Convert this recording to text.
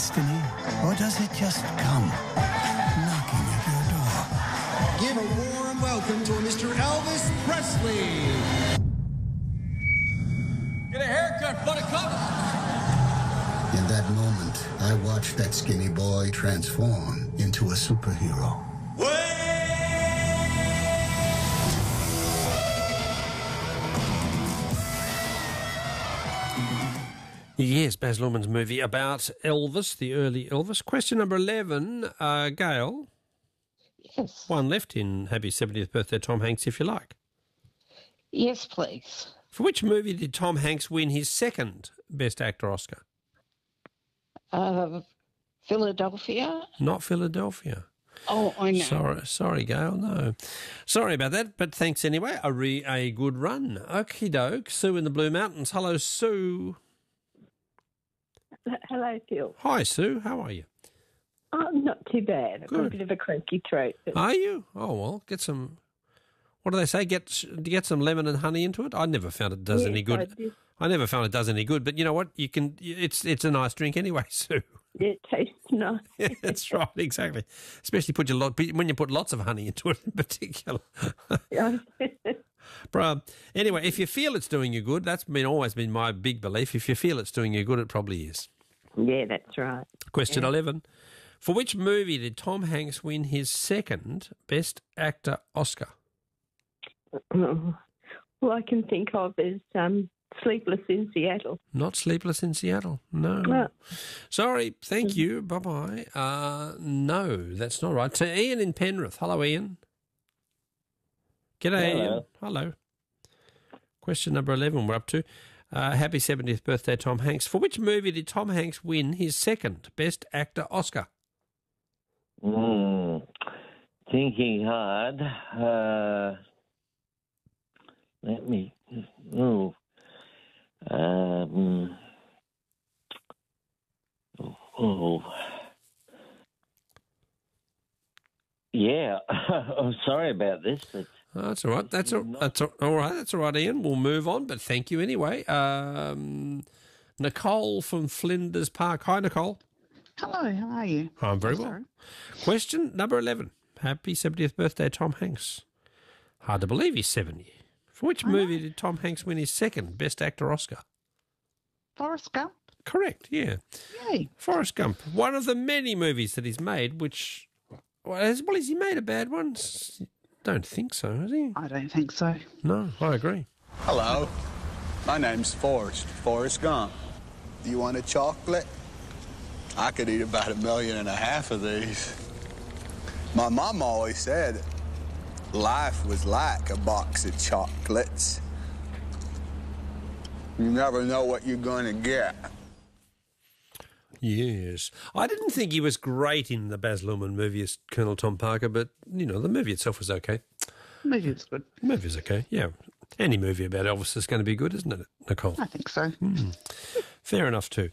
destiny? Or does it just come knocking at your door? Give a warm welcome to Mr. Elvis Presley. Get a haircut, buttercup. In that moment, I watched that skinny boy transform into a superhero. Yes, Baz Luhrmann's movie about Elvis, the early Elvis. Question number 11, Gail. Yes. One left in Happy 70th Birthday, Tom Hanks, if you like. Yes, please. For which movie did Tom Hanks win his second Best Actor Oscar? Philadelphia? Not Philadelphia. Oh, I know. Sorry, Gail, no. Sorry about that, but thanks anyway. A good run. Okie doke. Sue in the Blue Mountains. Hello, Sue. Hello, Phil. Hi, Sue. How are you? Not too bad. I've got a Good. bit of a croaky throat. But Are you? Oh, well, get some... What do they say? Get some lemon and honey into it? I never found it does any good. I never found it does any good, but you know what? You can. It's a nice drink anyway, Sue. Yeah, it tastes nice. Yeah, that's right, exactly. Especially when you put lots of honey into it in particular. Bro, anyway, if you feel it's doing you good, that's always been my big belief. If you feel it's doing you good, it probably is. Yeah, that's right. Question 11. For which movie did Tom Hanks win his second Best Actor Oscar? All I can think of is Sleepless in Seattle. Not Sleepless in Seattle, no. No. Sorry, thank you, bye-bye. No, that's not right. To Ian in Penrith. Hello, Ian. G'day, Hello. Ian. Hello. Question number 11 we're up to. Happy 70th birthday, Tom Hanks. For which movie did Tom Hanks win his second Best Actor Oscar? Thinking hard. Let me. Yeah. I'm sorry about this, but Oh, that's all right. That's all right. That's all right, Ian. We'll move on, but thank you anyway. Nicole from Flinders Park. Hi, Nicole. Hello, how are you? I'm very well. Sorry. Question number 11. Happy 70th birthday, Tom Hanks. Hard to believe he's 70. For which movie did Tom Hanks win his second Best Actor Oscar? Forrest Gump. Correct, yeah. Yay. Forrest Gump. One of the many movies that he's made, which... Well, has he made a bad one? Don't think so, has he? I don't think so. No, I agree. Hello, my name's Forrest Gump. Do you want a chocolate? I could eat about 1.5 million of these. My mom always said life was like a box of chocolates. You never know what you're going to get. Yes. I didn't think he was great in the Baz Luhrmann movie as Colonel Tom Parker, but, you know, the movie itself was okay. Maybe it's good. The movie's okay, yeah. Any movie about Elvis is going to be good, isn't it, Nicole? I think so. Fair enough too.